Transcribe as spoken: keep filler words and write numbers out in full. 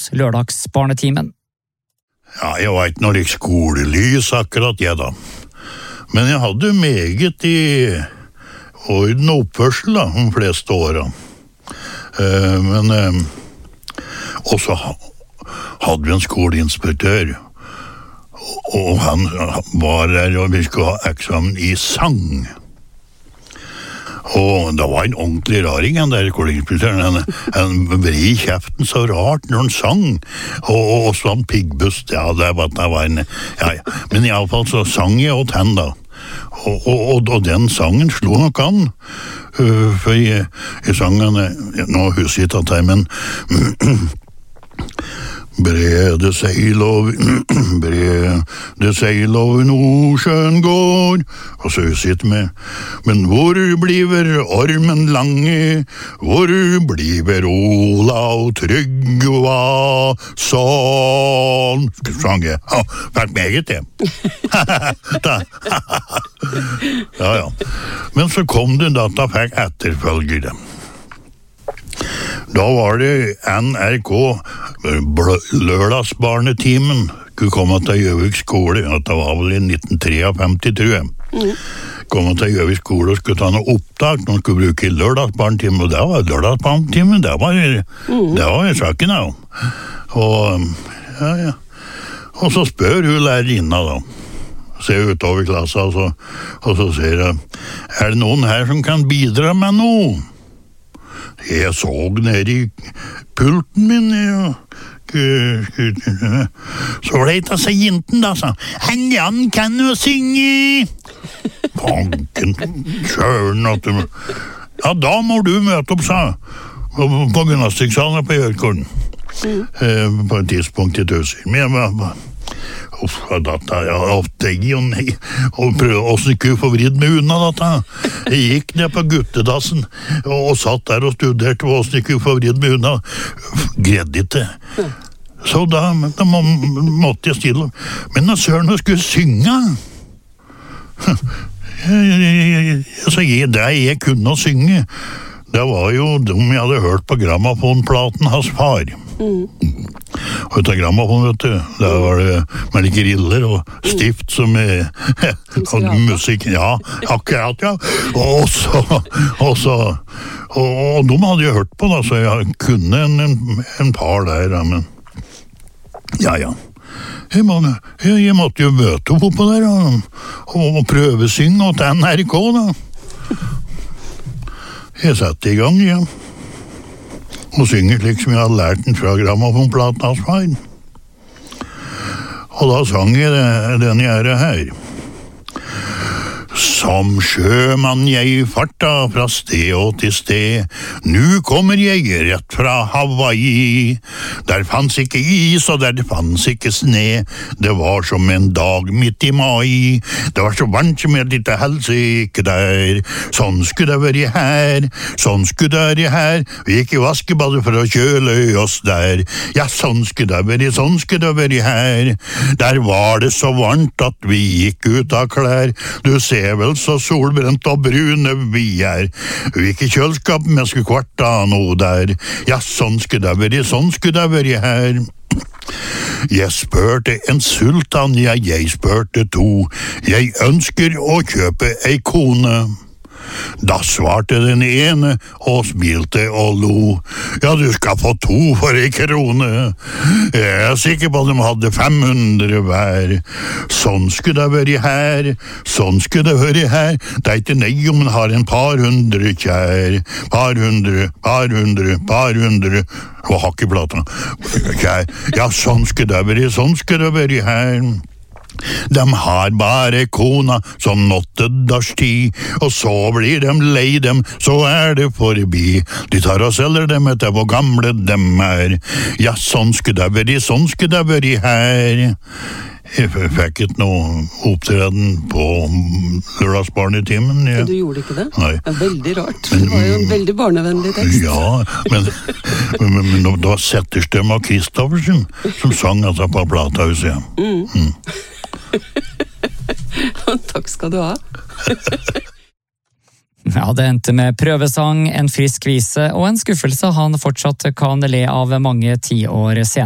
hos lørdagsbarnetimen. Ja, jeg var ikke noe skolelys akkurat, jeg da. Men jeg hadde meget i orden og oppførsel da, de fleste årene. Uh, men uh, også hadde vi en skoleinspektør, og han var der, og vi skulle ha eksamen i sang. Og det var en ordentlig raring, han der skoleinspektøren. Han, han vred i kjeften så rart når han sang, og, og også han piggbust. Ja, det var, det var en... Ja, ja. Men i alle fall så sang jeg åt han da. Og, og, og den sangen slo nok an. Uh, for jeg, jeg sang han... Nå husker jeg ikke at jeg, men... Brede seil over, brede seil over Nordsjøen går, og så sitter med, men hvor bliver ormen lange, hvor bliver Olav Tryggva, sånn, sang jeg, ja, vært meget det. Ja, ja, men så kom det da, da fikk etterfølgere. Da var det N R K, lørdagsbarnetimen, skulle komme til Gjøvik skole, det var vel i nitten femtitre, tror jeg. Mm. Komme til Gjøvik skole og skulle ta noe opptak, noen skulle bruke lørdagsbarnetimen, og det var lørdagsbarnetimen, det var, mm. det var saken da. Og, ja, ja. Og så spør hun lærerinna da, ser utover klassen, og så, og så sier hun, er det noen her som kan bidra med noe? Jeg så ned i pulten min, ja. Så leit jeg seg jinten da, sa han, Jan kan jo synge. Panken, sjøren, at du... Ja, da må du møte opp, sa på, på gymnastikksalen på Gjørkorden. Mm. Eh, på et tidspunkt i tusen. Men jeg var... Uff, data, ja, ofte jeg og nei, og prøvde også ikke få vridd meg unna data. Jeg gikk ned på guttedassen, og satt der og studerte, og også ikke få vridd meg unna. Gredde ikke. Så da, da må, måtte jeg stille. Men da søren jeg skulle synge. Så jeg, det jeg kunne å synge, det var jo dem jeg hadde hørt på grammofonplaten hans far. Mm. Og ut av grammofon, vet du, der var det med griller og stift som er, og musikk, ja, akkurat, ja. Og så, og så, og, og de hadde jeg hørt på da, så jeg kunne en, en, en par der, ja, men, ja, ja. Jeg, må, jeg, jeg måtte jo møte opp på der, og, og, og prøve synge til N R K, da. Jeg satte i gang, ja. Og synger slik som jeg hadde lært den fra grammofonplaten hans far. Og da sang jeg det, den jeg er her. Som sjømann jeg farta fra sted og til sted, nu kommer jeg rett fra Hawaii. Der fanns ikke is og der fanns ikke sne, det var som en dag midt i mai. Det var så varmt som jeg litt helse ikke der, sånn skulle det være her, sånn skulle det være her. Vi gikk i vaskebadet for å kjøle oss der, ja sånn skulle det være, sånn skulle det være her. Der var det så varmt at vi gikk ut av klær, du ser vel så solbrent og brune vi er. Vi gikk i kjølskap, men jeg skulle kvarta noe der. Ja, sånn skulle det være, sånn skulle det være her. Jeg spurte en sultan, ja, jeg spurte to. Jeg ønsker å kjøpe ei kone. Da svarte den ene og smilte og lo. Ja, du skal få to for ei krone. Jeg er sikker på at de hadde fem hundre hver. Sånn skulle det være her, sånn skulle det være her. Det er ikke nei om man har en par hundre kjær. Par hundre, par hundre, par hundre. Og hakkeplata. Kjær. Ja, sånn skulle det være, sånn skulle det være her. De har bare kona som nåttedagstid, og så blir de lei dem, så er det forbi. De tar og selger dem etter hvor gamle dem er. Ja, sånn skulle det være, sånn skulle det være her. Jeg fikk ikke noe opptreden på lørdagsbarnetimen. Ja. Du gjorde ikke det? Nei. Det er veldig rart. Det var jo en veldig barnevennlig tekst. Ja, men, men, men det var Setterstøm og Kristoffersen som sang altså på Platahuset. Ja. Mm. Mm. Takk skal du ha. Ja, det endte med prøvesang, en frisk vise og en skuffelse han fortsatt kan le av mange tiår senere.